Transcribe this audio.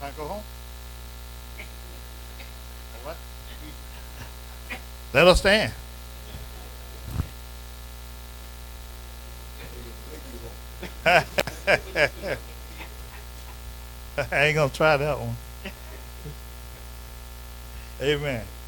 Time to go home? All right. Let us stand. I ain't gonna try that one. Amen.